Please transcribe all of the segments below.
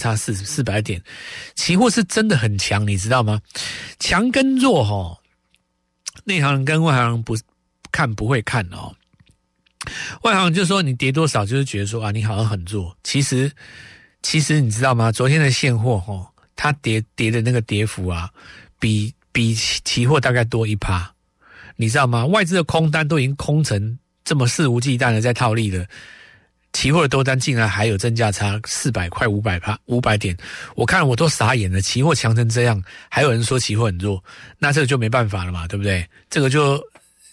差400点，期货是真的很强，你知道吗？强跟弱内行人跟外行人不会看哦。外行人就说你跌多少，就是觉得说你好像很弱。其实你知道吗？昨天的现货它跌的那个跌幅比期货大概多1%，你知道吗？外资的空单都已经空成这么肆无忌惮的在套利了。期货的多单竟然还有增价差400快500点，我看我都傻眼了。期货强成这样，还有人说期货很弱，那这个就没办法了嘛，对不对？这个就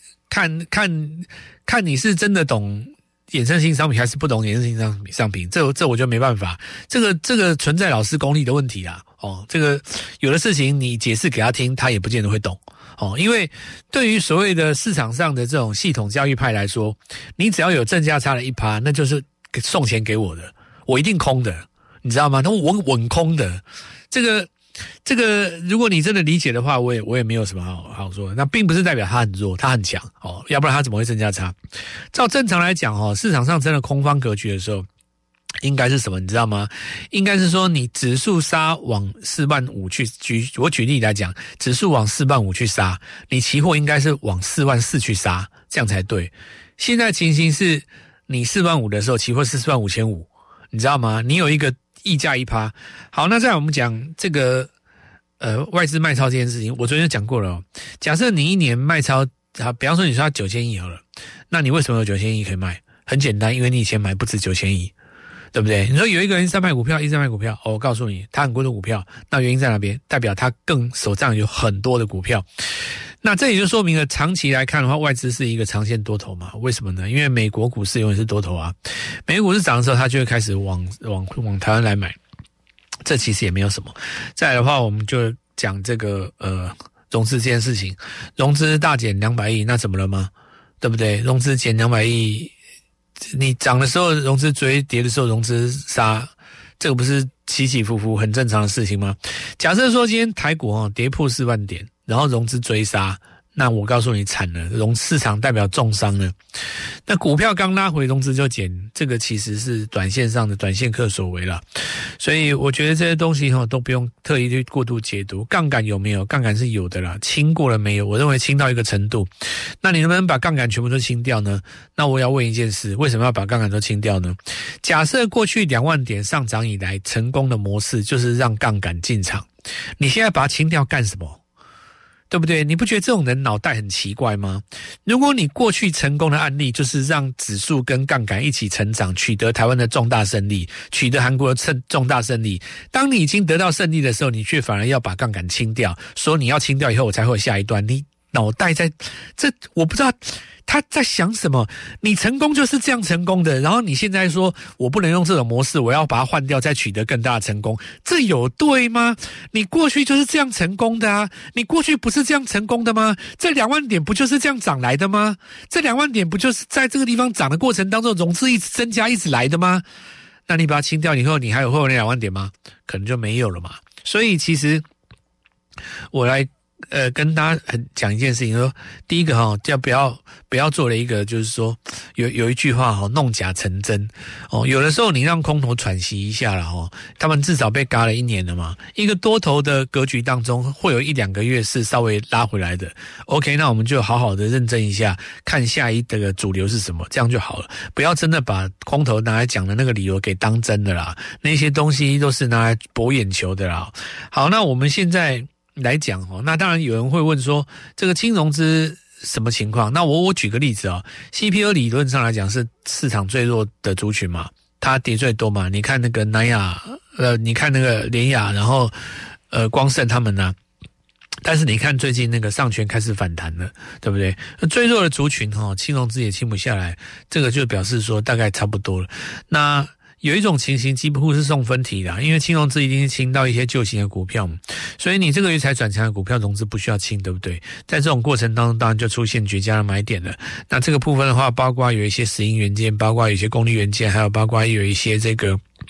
看你是真的懂衍生性商品还是不懂衍生性商品，这我就没办法。这个存在老师功力的问题啦。这个有的事情你解释给他听，他也不见得会懂。因为对于所谓的市场上的这种系统交易派来说，你只要有正价差的1%，那就是送钱给我的，我一定空的，你知道吗？那我稳空的。这个，如果你真的理解的话，我也没有什么好说的。那并不是代表他很弱，他很强要不然他怎么会正价差？照正常来讲市场上真的空方格局的时候，应该是什么你知道吗？应该是说你指数杀往45000去，我举例来讲，指数往45000去杀，你期货应该是往44000去杀，这样才对。现在情形是你45000的时候，期货是45500，你知道吗？你有一个溢价1%。好，那再来我们讲这个外资卖超这件事情，我昨天就讲过了假设你一年卖超比方说你说它9000亿好了，那你为什么有9000亿可以卖？很简单，因为你以前买不止9000亿。对不对？你说有一个人在卖股票，一直在卖股票，我告诉你，他很多的股票，那原因在哪边？代表他手上有很多的股票。那这也就说明了，长期来看的话，外资是一个长线多头嘛？为什么呢？因为美国股市永远是多头啊，美国股市涨的时候，它就会开始往台湾来买，这其实也没有什么。再来的话，我们就讲这个融资这件事情，融资大减200亿，那怎么了吗？对不对？融资减200亿。你涨的时候融资追，跌的时候融资杀，这个不是起起伏伏很正常的事情吗？假设说今天台股跌破4万点，然后融资追杀，那我告诉你惨了，市场代表重伤了。那股票刚拉回，融资就减，这个其实是短线上的短线客所为了。所以我觉得这些东西都不用特意去过度解读。杠杆有没有？杠杆是有的啦，清过了没有？我认为清到一个程度。那你能不能把杠杆全部都清掉呢？那我要问一件事，为什么要把杠杆都清掉呢？假设过去2万点上涨以来成功的模式就是让杠杆进场，你现在把它清掉干什么？对不对？你不觉得这种人脑袋很奇怪吗？如果你过去成功的案例就是让指数跟杠杆一起成长，取得台湾的重大胜利，取得韩国的重大胜利，当你已经得到胜利的时候，你却反而要把杠杆清掉，说你要清掉以后我才会有下一段，你脑袋我不知道他在想什么。你成功就是这样成功的，然后你现在说我不能用这种模式，我要把它换掉再取得更大的成功，这有对吗？你过去就是这样成功的啊，你过去不是这样成功的吗？这2万点不就是这样涨来的吗？这2万点不就是在这个地方涨的过程当中融资一直增加一直来的吗？那你把它清掉以后，你还有后面那2万点吗？可能就没有了嘛。所以其实我来跟大家讲一件事情，说第一个叫不要做了一个，就是说有一句话弄假成真有的时候你让空头喘息一下了他们至少被嘎了1年了嘛，一个多头的格局当中会有1-2个月是稍微拉回来的。 OK， 那我们就好好的认真一下，看下一个主流是什么，这样就好了，不要真的把空头拿来讲的那个理由给当真的啦，那些东西都是拿来博眼球的啦。好，那我们现在来讲那当然有人会问说这个轻融资什么情况？那我举个例子CPU 理论上来讲是市场最弱的族群嘛，它跌最多嘛。你看那个南亚你看那个联亚，然后光盛他们呢但是你看最近那个上权开始反弹了，对不对？最弱的族群轻融资也轻不下来，这个就表示说大概差不多了。那有一种情形几乎是送分题的，因为轻融资一定是清到一些旧型的股票嘛，所以你这个月才转强的股票融资不需要清，对不对？在这种过程当中当然就出现绝佳的买点了。那这个部分的话，包括有一些石英元件，包括有一些功率元件，还有包括有一些这个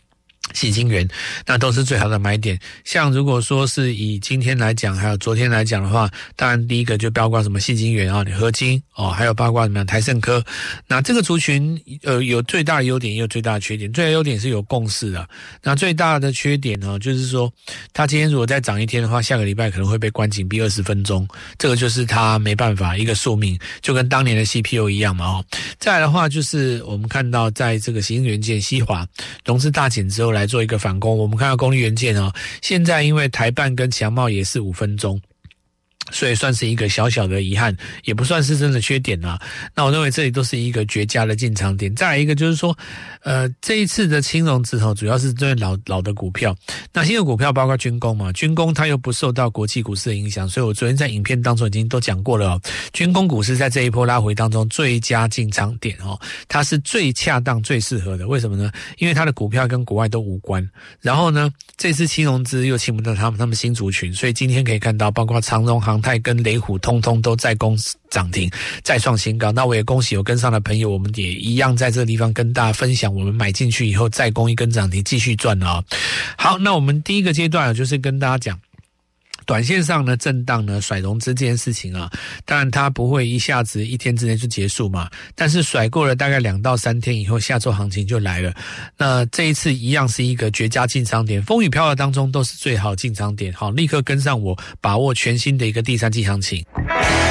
矽晶圆，那都是最好的买点。像如果说是以今天来讲，还有昨天来讲的话，当然第一个就包括什么矽晶圆啊、合晶哦，还有包括什么台盛科。那这个族群有最大的优点，也有最大的缺点。最大的优点是有共识的，那最大的缺点呢，就是说它今天如果再涨一天的话，下个礼拜可能会被关紧闭20分钟，这个就是它没办法一个宿命，就跟当年的 CPU 一样嘛哦。再来的话，就是我们看到在这个矽晶元件西华融资大减之后来做一个反攻，我们看到功率元件哦，现在因为台半跟强茂也是5分钟。所以算是一个小小的遗憾，也不算是真的缺点啦。那我认为这里都是一个绝佳的进场点。再来一个就是说，这一次的轻融资主要是对老的股票。那新的股票包括军工嘛，军工它又不受到国际股市的影响，所以我昨天在影片当中已经都讲过了哦。军工股市在这一波拉回当中最佳进场点哦，它是最恰当、最适合的。为什么呢？因为它的股票跟国外都无关。然后呢，这次轻融资又请不到他们新族群，所以今天可以看到，包括长荣航太跟雷虎通通都在攻涨停，再创新高。那我也恭喜有跟上的朋友，我们也一样在这个地方跟大家分享，我们买进去以后再攻一根涨停，继续赚了哦。好，那我们第一个阶段就是跟大家讲。短线上呢，震荡呢，甩融资这件事情啊，当然它不会一下子1天之内就结束嘛，但是甩过了大概2到3天以后，下周行情就来了。那这一次一样是一个绝佳进场点，风雨飘摇当中都是最好进场点。好，立刻跟上我，把握全新的一个第三季行情。